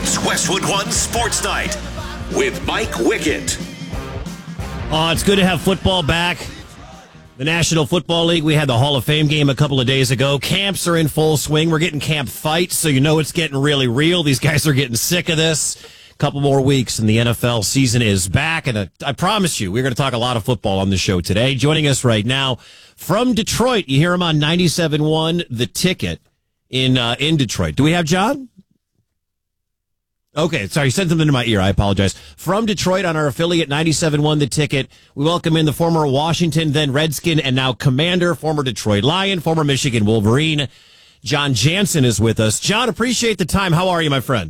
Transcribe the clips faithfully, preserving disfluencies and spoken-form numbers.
It's Westwood One Sports Night with Mike Wickett. Oh, it's good to have football back. The National Football League, we had the Hall of Fame game a couple of days ago. Camps are in full swing. We're getting camp fights, so you know it's getting really real. These guys are getting sick of this. A couple more weeks and the N F L season is back, and uh, I promise you, we're going to talk a lot of football on the show today. Joining us right now from Detroit, you hear him on ninety-seven point one The Ticket in uh, in Detroit. Do we have John? Okay, sorry, you said something in my ear. I apologize. From Detroit on our affiliate ninety-seven point one The Ticket, we welcome in the former Washington, then Redskin, and now Commander, former Detroit Lion, former Michigan Wolverine. John Jansen is with us. John, appreciate the time. How are you, my friend?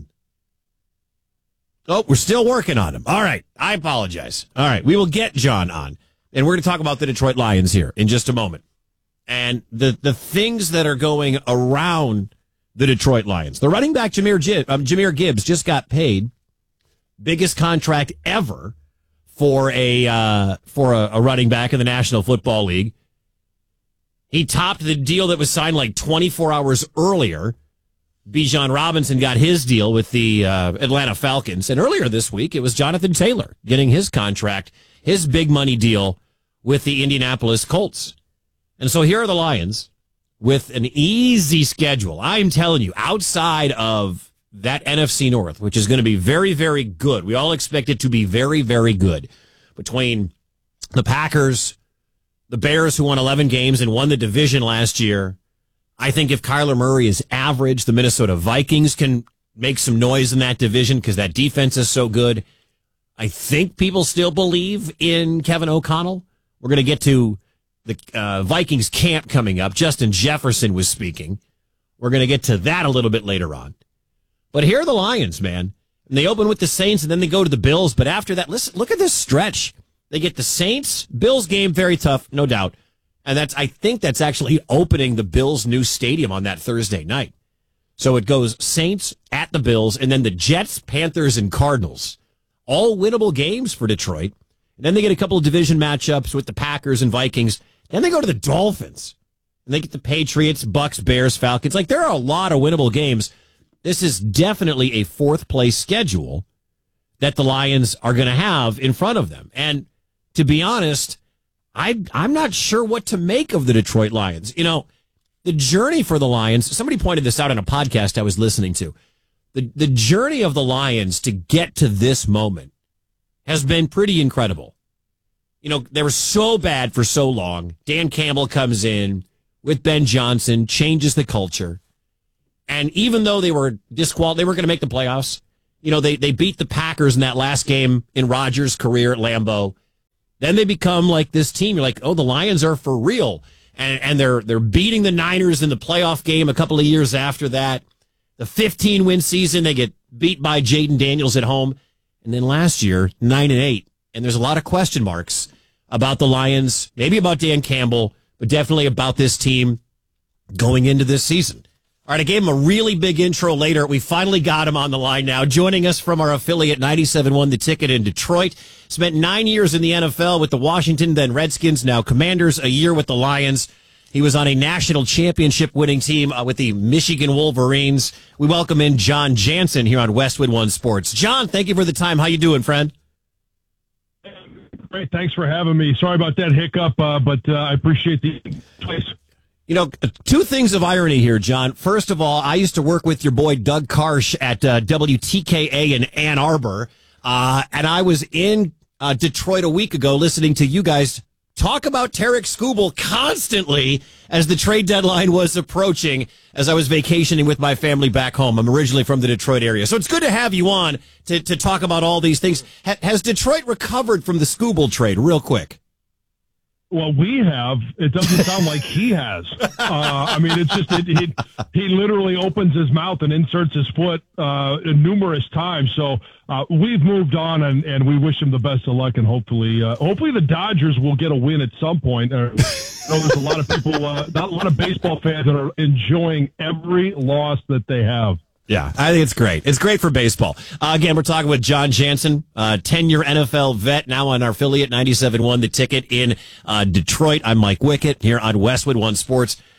Oh, we're still working on him. All right, I apologize. All right, we will get John on, and we're going to talk about the Detroit Lions here in just a moment. And the, the things that are going around the Detroit Lions. The running back, Jahmyr, Gibbs, um, Jahmyr Gibbs, just got paid. Biggest contract ever for a uh, for a, a running back in the National Football League. He topped the deal that was signed like twenty-four hours earlier. Bijan Robinson got his deal with the uh, Atlanta Falcons. And earlier this week, it was Jonathan Taylor getting his contract, his big money deal with the Indianapolis Colts. And so here are the Lions with an easy schedule. I'm telling you, outside of that N F C North, which is going to be very, very good. We all expect it to be very, very good. Between the Packers, the Bears, who won eleven games and won the division last year. I think if Kyler Murray is average, the Minnesota Vikings can make some noise in that division because that defense is so good. I think people still believe in Kevin O'Connell. We're going to get to the uh, Vikings camp coming up. Justin Jefferson was speaking. We're going to get to that a little bit later on. But here are the Lions, man. And they open with the Saints, and then they go to the Bills. But after that, listen, look at this stretch. They get the Saints. Bills game, very tough, no doubt. And that's, I think that's actually opening the Bills' new stadium on that Thursday night. So it goes Saints at the Bills, and then the Jets, Panthers, and Cardinals. All winnable games for Detroit. And then they get a couple of division matchups with the Packers and Vikings. Then they go to the Dolphins. And they get the Patriots, Bucks, Bears, Falcons. Like, there are a lot of winnable games. This is definitely a fourth-place schedule that the Lions are going to have in front of them. And to be honest, I, I'm not sure what to make of the Detroit Lions. You know, the journey for the Lions, somebody pointed this out on a podcast I was listening to. The, the journey of the Lions to get to this moment has been pretty incredible. You know, they were so bad for so long. Dan Campbell comes in with Ben Johnson, changes the culture. And even though they were disqualified, they were going to make the playoffs. You know, they, they beat the Packers in that last game in Rodgers' career at Lambeau. Then they become like this team. You're like, oh, the Lions are for real. And and they're they're beating the Niners in the playoff game a couple of years after that. The fifteen-win season, they get beat by Jaden Daniels at home. And then last year, nine and eight. And there's a lot of question marks about the Lions, maybe about Dan Campbell, but definitely about this team going into this season. All right, I gave him a really big intro later. We finally got him on the line now. Joining us from our affiliate ninety-seven point one The Ticket in Detroit. Spent nine years in the N F L with the Washington, then Redskins, now Commanders, a year with the Lions. He was on a national championship winning team uh, with the Michigan Wolverines. We welcome in John Jansen here on Westwood One Sports. John, thank you for the time. How you doing, friend? Great. Thanks for having me. Sorry about that hiccup, uh, but uh, I appreciate the place. You know, two things of irony here, John. First of all, I used to work with your boy Doug Karsh at uh, W T K A in Ann Arbor, uh, and I was in uh, Detroit a week ago listening to you guys talk about Tarek Skubal constantly as the trade deadline was approaching as I was vacationing with my family back home. I'm originally from the Detroit area. So it's good to have you on to, to talk about all these things. Ha- has Detroit recovered from the Skubal trade real quick? Well, we have. It doesn't sound like he has. Uh, I mean, it's just it, he he literally opens his mouth and inserts his foot uh, numerous times. So uh, we've moved on, and, and we wish him the best of luck. And hopefully, uh, hopefully the Dodgers will get a win at some point. Uh, I know there's a lot of people, uh, not a lot of baseball fans that are enjoying every loss that they have. Yeah, I think it's great. It's great for baseball. Uh, again, we're talking with John Jansen, uh, ten-year N F L vet, now on our affiliate ninety-seven point one The Ticket in uh, Detroit. I'm Mike Wickett here on Westwood One Sports.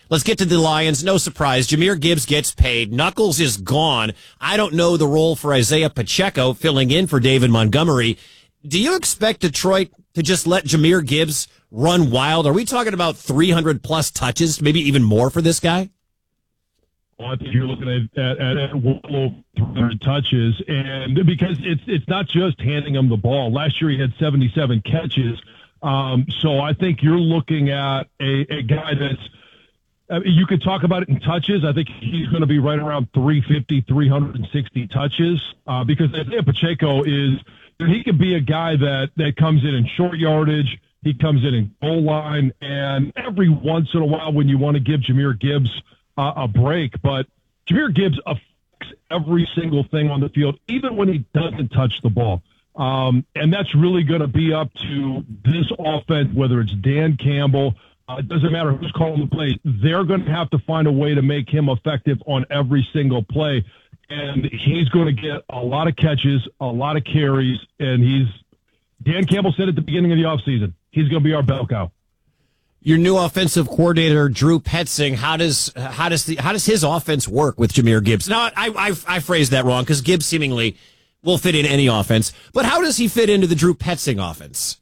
Let's get to the Lions. No surprise. Jahmyr Gibbs gets paid. Knuckles is gone. I don't know the role for Isaiah Pacheco filling in for David Montgomery. Do you expect Detroit to just let Jahmyr Gibbs run wild? Are we talking about three hundred plus touches, maybe even more for this guy? Well, I think you're looking at at, at, at well over three hundred touches, and because it's it's not just handing him the ball. Last year he had seventy-seven catches, um, so I think you're looking at a, a guy that's. I mean, you could talk about it in touches. I think he's going to be right around three fifty, three sixty touches uh, because Isaiah Pacheco is. He could be a guy that, that comes in in short yardage. He comes in in goal line, and every once in a while when you want to give Jahmyr Gibbs uh, a break. But Jahmyr Gibbs affects every single thing on the field, even when he doesn't touch the ball. Um, and that's really going to be up to this offense, whether it's Dan Campbell. Uh, it doesn't matter who's calling the plays. They're going to have to find a way to make him effective on every single play. And he's going to get a lot of catches, a lot of carries, and he's Dan Campbell said at the beginning of the offseason, he's going to be our bell cow. Your new offensive coordinator, Drew Petzing, how does how does the how does his offense work with Jahmyr Gibbs? Now, I I, I phrased that wrong because Gibbs seemingly will fit in any offense, but how does he fit into the Drew Petzing offense?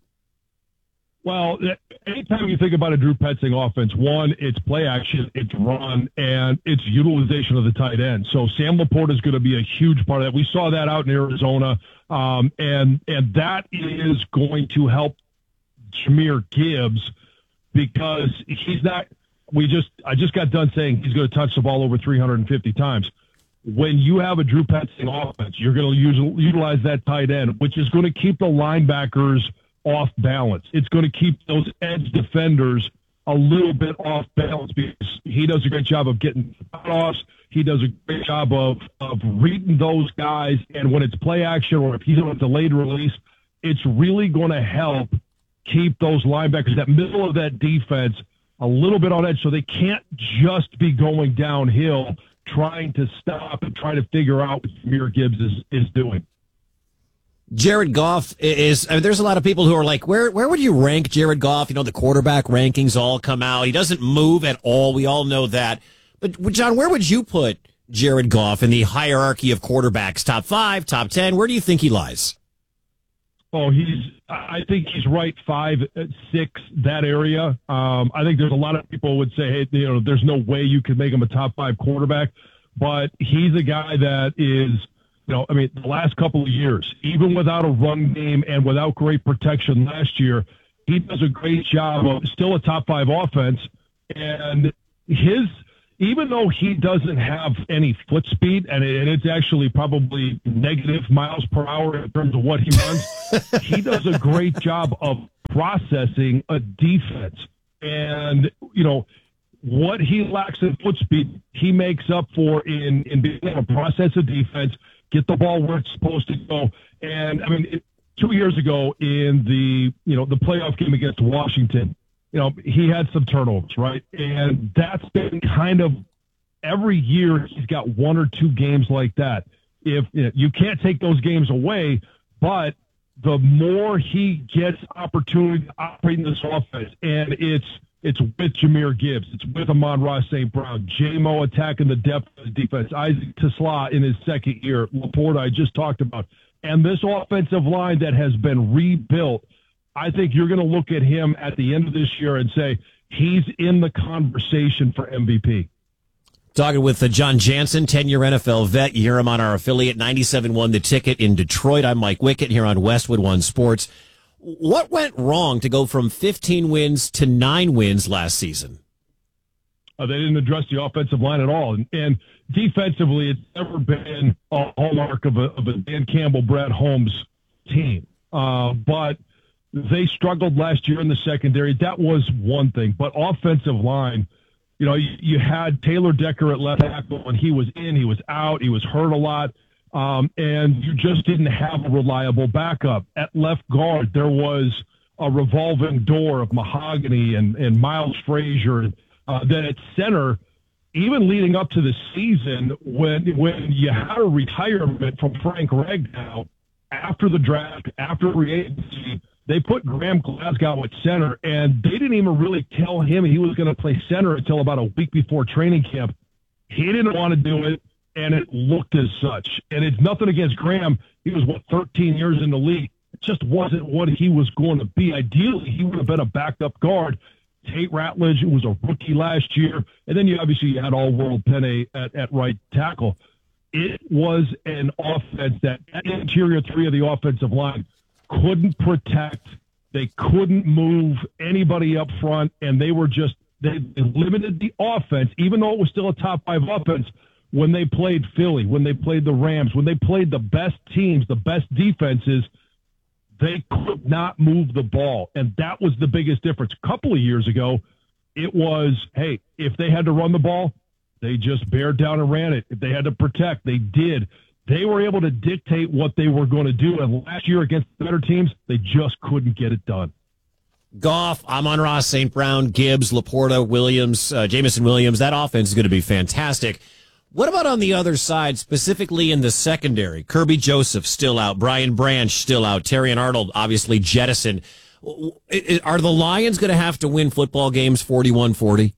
Well, anytime you think about a Drew Petzing offense, one, it's play action, it's run, and it's utilization of the tight end. So Sam Laporta is going to be a huge part of that. We saw that out in Arizona, um, and and that is going to help Jahmyr Gibbs because he's not. We just I just got done saying he's going to touch the ball over three hundred fifty times. When you have a Drew Petzing offense, you're going to use, utilize that tight end, which is going to keep the linebackers off balance. It's going to keep those edge defenders a little bit off balance because he does a great job of getting offs. He does a great job of, of reading those guys. And when it's play action or if he's on a delayed release, it's really going to help keep those linebackers, that middle of that defense, a little bit on edge so they can't just be going downhill trying to stop and try to figure out what Jahmyr Gibbs is, is doing. Jared Goff is, I mean, there's a lot of people who are like, where where would you rank Jared Goff? You know, the quarterback rankings all come out. He doesn't move at all. We all know that. But, John, where would you put Jared Goff in the hierarchy of quarterbacks? Top five, top ten? Where do you think he lies? Oh, he's, I think he's right five, six, that area. Um, I think there's a lot of people who would say, hey, you know, there's no way you could make him a top five quarterback. But he's a guy that is, you know, I mean, the last couple of years, even without a run game and without great protection last year, he does a great job of still a top five offense. And his, even though he doesn't have any foot speed, and, it, and it's actually probably negative miles per hour in terms of what he runs, he does a great job of processing a defense. And, you know, what he lacks in foot speed, he makes up for in, in being able to process a defense, get the ball where it's supposed to go. And, I mean, it, two years ago in the, you know, the playoff game against Washington, you know, he had some turnovers, right? And that's been kind of every year he's got one or two games like that. If you know, you can't take those games away, but the more he gets opportunity to operate in this offense, and it's it's with Jahmyr Gibbs, it's with Amon-Ra Saint Brown, J-Mo attacking the depth of the defense, Isaac Tesla in his second year, Laporta I just talked about, and this offensive line that has been rebuilt, I think you're going to look at him at the end of this year and say he's in the conversation for M V P. Talking with uh, John Jansen, ten-year N F L vet. You hear him on our affiliate, ninety-seven point one The Ticket in Detroit. I'm Mike Wickett here on Westwood One Sports. What went wrong to go from fifteen wins to nine wins last season? Uh, they didn't address the offensive line at all. And, and defensively, it's never been a hallmark of a, of a Dan Campbell, Brad Holmes team. Uh, but they struggled last year in the secondary. That was one thing. But offensive line, you know, you, you had Taylor Decker at left tackle when he was in, he was out, he was hurt a lot. Um, and you just didn't have a reliable backup. At left guard, there was a revolving door of Mahogany and, and Miles Frazier. Uh, then at center, even leading up to the season, when when you had a retirement from Frank Ragnow after the draft, after free agency, they put Graham Glasgow at center, and they didn't even really tell him he was going to play center until about a week before training camp. He didn't want to do it, and it looked as such. And it's nothing against Graham. He was, what, thirteen years in the league. It just wasn't what he was going to be. Ideally, he would have been a backup guard. Tate Ratledge was a rookie last year, and then you obviously had all-world Penny at, at right tackle. It was an offense that interior three of the offensive line couldn't protect. They couldn't move anybody up front, and they were just they limited the offense, even though it was still a top five offense, when they played Philly, when they played the Rams, when they played the best teams, the best defenses. They could not move the ball, and that was the biggest difference. A couple of years ago, it was, hey, if they had to run the ball, they just bared down and ran it. If they had to protect, they did. They were able to dictate what they were going to do, and last year against better teams, they just couldn't get it done. Goff, Amon-Ra, Saint Brown, Gibbs, Laporta, Williams, uh, Jameson Williams, that offense is going to be fantastic. What about on the other side, specifically in the secondary? Kirby Joseph still out, Brian Branch still out, Terrion Arnold obviously jettisoned. Are the Lions going to have to win football games forty-one forty?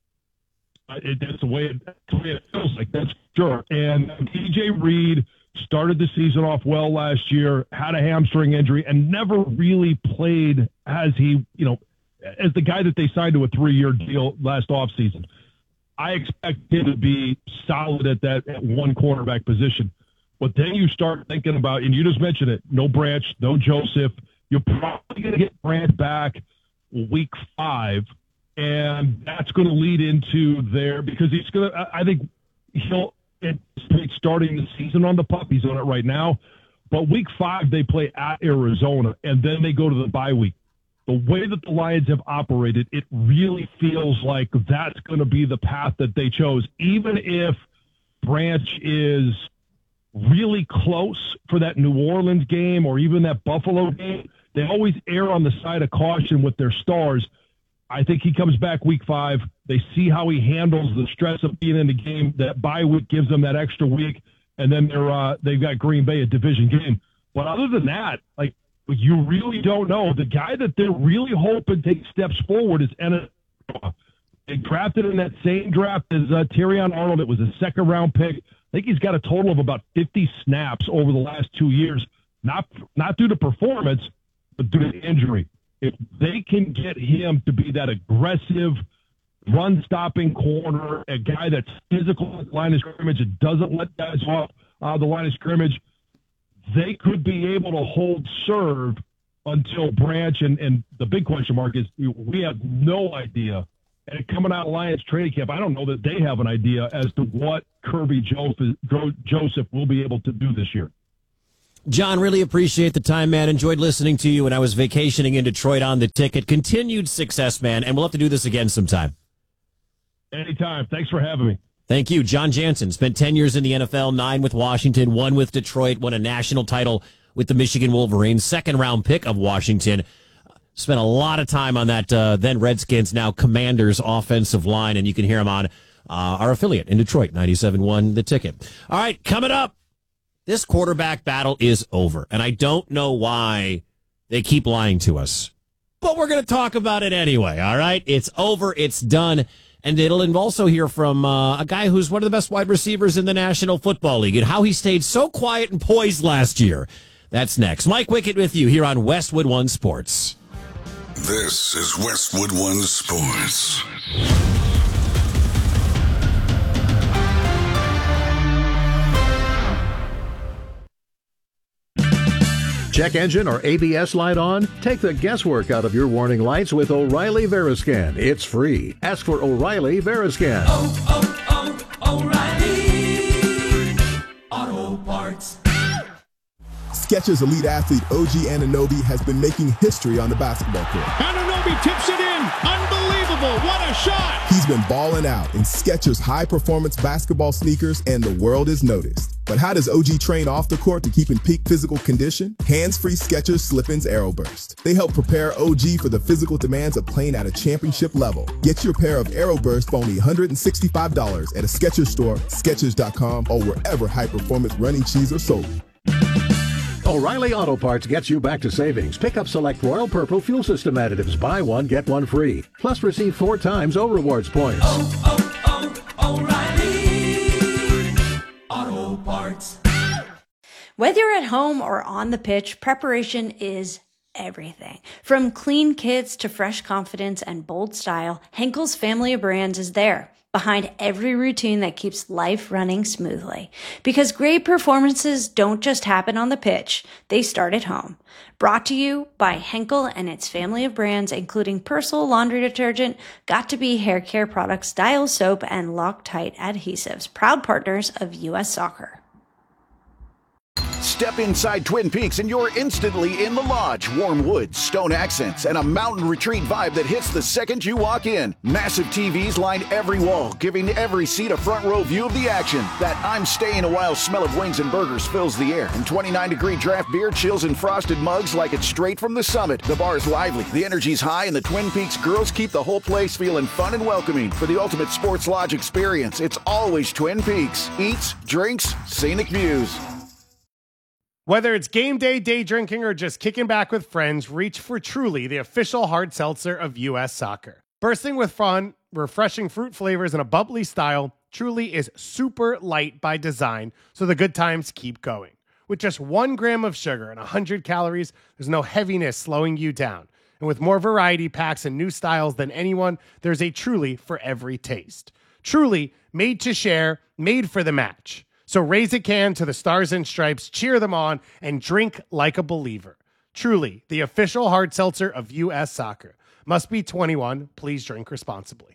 It, that's, the way it, that's the way it feels like, that's sure. And T J Reed started the season off well last year, had a hamstring injury, and never really played as he, you know, as the guy that they signed to a three-year deal last offseason. I expect him to be solid at that at one cornerback position. But then you start thinking about, and you just mentioned it, no Branch, no Joseph. You're probably going to get Branch back week five, and that's going to lead into their, because he's going to, I think he'll anticipate starting the season on the pup. He's on it right now. But week five, they play at Arizona, and then they go to the bye week. The way that the Lions have operated, it really feels like that's going to be the path that they chose. Even if Branch is really close for that New Orleans game or even that Buffalo game, they always err on the side of caution with their stars. I think he comes back week five. They see how he handles the stress of being in the game. That bye week gives them that extra week, and then they're uh, they've got Green Bay, a division game. But other than that, like, you really don't know. The guy that they're really hoping takes steps forward is Ennis. They drafted in that same draft as uh, Terrion Arnold. It was a second-round pick. I think he's got a total of about fifty snaps over the last two years, not not due to performance, but due to injury. If they can get him to be that aggressive, run-stopping corner, a guy that's physical at the line of scrimmage and doesn't let guys off uh, the line of scrimmage, they could be able to hold serve until Branch, and, and the big question mark is we have no idea. And coming out of Lions training camp, I don't know that they have an idea as to what Kirby Joseph will be able to do this year. John, really appreciate the time, man. Enjoyed listening to you when I was vacationing in Detroit on the ticket. Continued success, man, and we'll have to do this again sometime. Anytime. Thanks for having me. Thank you. John Jansen spent ten years in the N F L, nine with Washington, one with Detroit, won a national title with the Michigan Wolverines, second-round pick of Washington. Spent a lot of time on that uh, then Redskins, now Commanders offensive line, and you can hear him on uh, our affiliate in Detroit, ninety-seven point one The Ticket. All right, coming up, this quarterback battle is over, and I don't know why they keep lying to us, but we're going to talk about it anyway, all right? It's over, it's done. And it'll also hear from uh, a guy who's one of the best wide receivers in the National Football League and how he stayed so quiet and poised last year. That's next. Mike Wickett with you here on Westwood One Sports. This is Westwood One Sports. Check engine or A B S light on? Take the guesswork out of your warning lights with O'Reilly Veriscan. It's free. Ask for O'Reilly Veriscan. Oh, oh, oh, O'Reilly Auto Parts. Skechers elite athlete O G Anunoby has been making history on the basketball court. Anunoby tips it in. Unbelievable. What a shot. He's been balling out in Skechers high-performance basketball sneakers, and the world is noticed. But how does O G train off the court to keep in peak physical condition? Hands-free Skechers Slip-ins Aeroburst. They help prepare O G for the physical demands of playing at a championship level. Get your pair of Aeroburst for only one hundred sixty-five dollars at a Skechers store, Skechers dot com, or wherever high-performance running shoes are sold. O'Reilly Auto Parts gets you back to savings. Pick up select Royal Purple fuel system additives. Buy one, get one free. Plus, receive four times O Rewards points. Oh, oh, oh, O'Reilly Auto Parts. Whether you're at home or on the pitch, preparation is everything. From clean kits to fresh confidence and bold style, Henkel's family of brands is there, behind every routine that keeps life running smoothly. Because great performances don't just happen on the pitch, they start at home. Brought to you by Henkel and its family of brands, including Persil laundry detergent, Got2b hair care products, Dial soap, and Loctite adhesives, proud partners of U S Soccer. Step inside Twin Peaks and you're instantly in the lodge. Warm woods, stone accents, and a mountain retreat vibe that hits the second you walk in. Massive T Vs line every wall, giving every seat a front row view of the action. That I'm staying a while smell of wings and burgers fills the air. And twenty-nine degree draft beer chills in frosted mugs like it's straight from the summit. The bar's lively, the energy's high, and the Twin Peaks girls keep the whole place feeling fun and welcoming. For the ultimate sports lodge experience, it's always Twin Peaks. Eats, drinks, scenic views. Whether it's game day, day drinking, or just kicking back with friends, reach for Truly, the official hard seltzer of U S Soccer. Bursting with fun, refreshing fruit flavors, and a bubbly style, Truly is super light by design, so the good times keep going. With just one gram of sugar and one hundred calories, there's no heaviness slowing you down. And with more variety packs and new styles than anyone, there's a Truly for every taste. Truly, made to share, made for the match. So raise a can to the Stars and Stripes, cheer them on, and drink like a believer. Truly, the official hard seltzer of U S Soccer. Must be twenty-one. Please drink responsibly.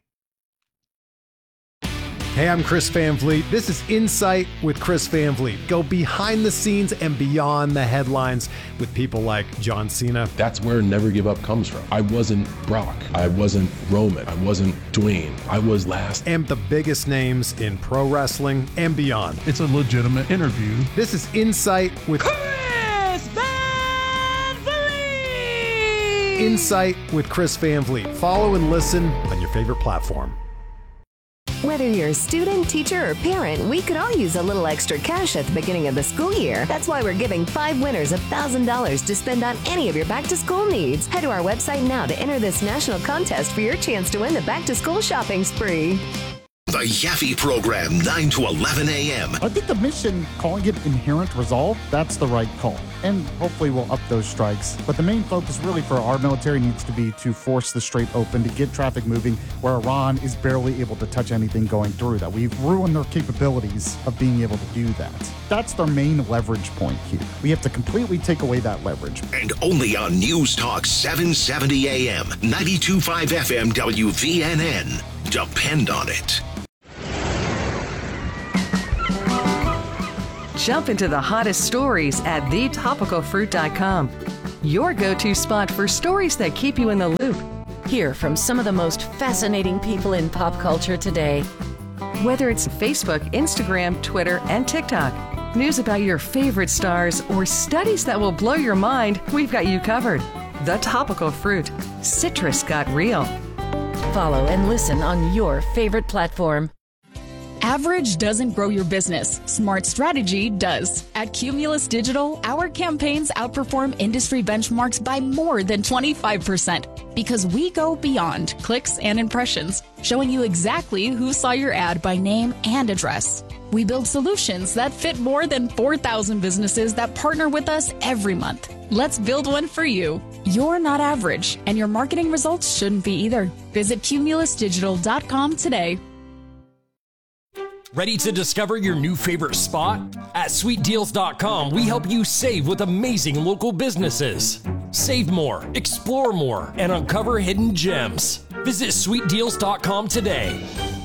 Hey, I'm Chris Van Vliet. This is Insight with Chris Van Vliet. Go behind the scenes and beyond the headlines with people like John Cena. That's where Never Give Up comes from. I wasn't Brock. I wasn't Roman. I wasn't Dwayne. I was last. And the biggest names in pro wrestling and beyond. It's a legitimate interview. This is Insight with Chris Van Vliet. Insight with Chris Van Vliet. Follow and listen on your favorite platform. Whether you're a student, teacher, or parent, we could all use a little extra cash at the beginning of the school year. That's why we're giving five winners one thousand dollars to spend on any of your back-to-school needs. Head to our website now to enter this national contest for your chance to win the back-to-school shopping spree. The Yaffe Program, nine to eleven a.m. I think the mission, calling it Inherent Resolve, that's the right call. And hopefully we'll up those strikes. But the main focus really for our military needs to be to force the Strait open, to get traffic moving where Iran is barely able to touch anything going through that. We've ruined their capabilities of being able to do that. That's their main leverage point here. We have to completely take away that leverage. And only on News Talk seven seventy a.m., ninety-two point five F M W V N N. Depend on it. Jump into the hottest stories at the topical fruit dot com. Your go-to spot for stories that keep you in the loop. Hear from some of the most fascinating people in pop culture today. Whether it's Facebook, Instagram, Twitter, and TikTok, news about your favorite stars, or studies that will blow your mind, we've got you covered. The Topical Fruit. Citrus got real. Follow and listen on your favorite platform. Average doesn't grow your business. Smart strategy does. At Cumulus Digital, our campaigns outperform industry benchmarks by more than twenty-five percent because we go beyond clicks and impressions, showing you exactly who saw your ad by name and address. We build solutions that fit more than four thousand businesses that partner with us every month. Let's build one for you. You're not average, and your marketing results shouldn't be either. Visit cumulus digital dot com today. Ready to discover your new favorite spot? At sweet deals dot com, we help you save with amazing local businesses. Save more, explore more, and uncover hidden gems. Visit sweet deals dot com today.